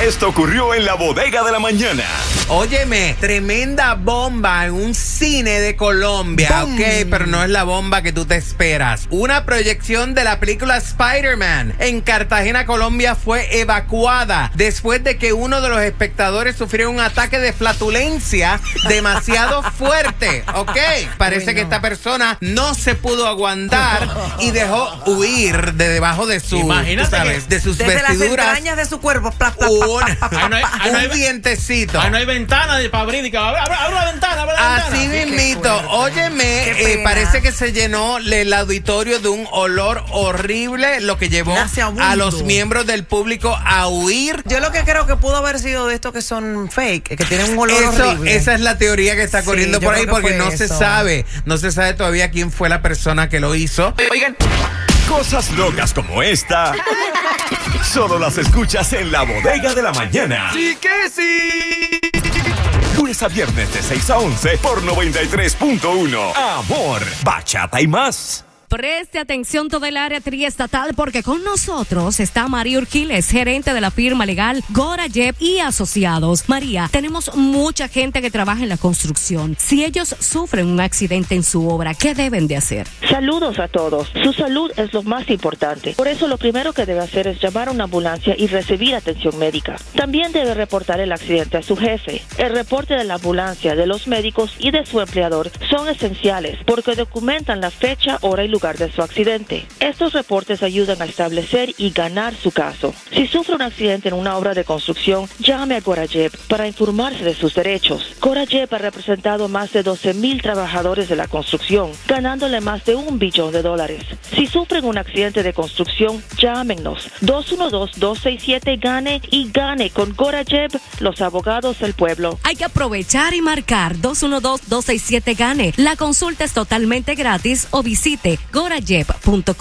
Esto ocurrió en la bodega de la mañana. Óyeme, tremenda bomba en un cine de Colombia, ok, pero no es la bomba que tú te esperas. Una proyección de la película Spider-Man en Cartagena, Colombia, fue evacuada después de que uno de los espectadores sufrió un ataque de flatulencia demasiado fuerte, ok. Parece que esta persona no se pudo aguantar y dejó huir de debajo de su, ¿sabes? De sus desde vestiduras. las entrañas de su cuerpo. Un dientecito. Ahí no hay ventana para abrir. Abre la ventana, Así mismito. Óyeme, parece que se llenó el auditorio de un olor horrible, lo que llevó a los miembros del público a huir. Yo lo que creo que pudo haber sido de estos que son fake, que tienen un olor horrible. Esa es la teoría que está corriendo por ahí, porque no se sabe todavía quién fue la persona que lo hizo. Oigan, cosas locas como esta solo las escuchas en la bodega de la mañana. ¡Sí que sí! Lunes a viernes de 6 a 11 por 93.1. Amor, bachata y más. Preste atención toda el área triestatal porque con nosotros está María Urquiles, gerente de la firma legal Gorayeb y Asociados. María, tenemos mucha gente que trabaja en la construcción. Si ellos sufren un accidente en su obra, ¿qué deben de hacer? Saludos a todos. Su salud es lo más importante. Por eso lo primero que debe hacer es llamar a una ambulancia y recibir atención médica. También debe reportar el accidente a su jefe. El reporte de la ambulancia, de los médicos y de su empleador son esenciales porque documentan la fecha, hora y lugar de su accidente. Estos reportes ayudan a establecer y ganar su caso. Si sufre un accidente en una obra de construcción, llame a Gorayeb para informarse de sus derechos. Gorayeb ha representado más de 12,000 trabajadores de la construcción, ganándole más de $1 billón. Si sufren un accidente de construcción, llámenos 212-267-GANE y gane con Gorayeb, los abogados del pueblo. Hay que aprovechar y marcar 212-267-GANE. La consulta es totalmente gratis o visite gorayeb.com.